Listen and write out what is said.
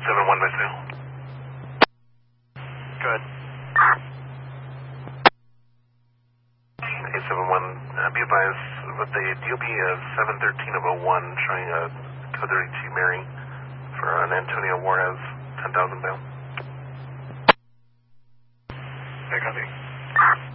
871 by sale. Go ahead. 871, be advised with the DOB of 713 of 01 showing a code 32 Mary for an Antonio Juarez 10,000 bail. Okay, copy.